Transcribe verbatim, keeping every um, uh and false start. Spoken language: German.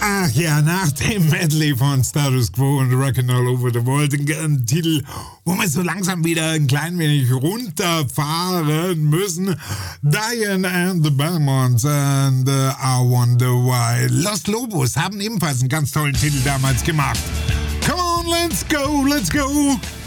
Ach ja, nach dem Medley von Status Quo und Rock'n'Roll Over the World ein Titel, wo wir so langsam wieder ein klein wenig runterfahren müssen. Diane and the Belmonts and uh, I Wonder Why. Los Lobos haben ebenfalls einen ganz tollen Titel damals gemacht. Come on, let's go, let's go.